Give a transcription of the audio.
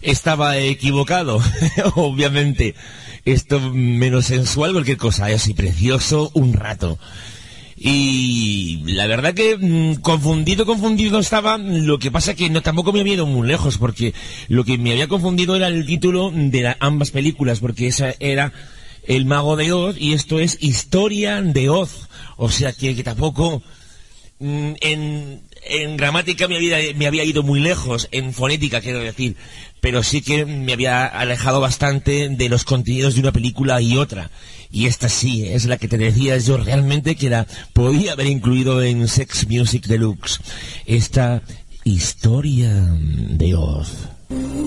estaba equivocado. Obviamente, esto menos sensual, cualquier cosa, así precioso, un rato. Y la verdad que confundido estaba. Lo que pasa que no, tampoco me había ido muy lejos, porque lo que me había confundido era el título de ambas películas, porque esa era El Mago de Oz y esto es Historia de Oz. O sea que tampoco en gramática me había ido muy lejos, en fonética quiero decir, pero sí que me había alejado bastante de los contenidos de una película y otra. Y esta sí, es la que te decía yo realmente que la podía haber incluido en Sex Music Deluxe. Esta Historia de Oz.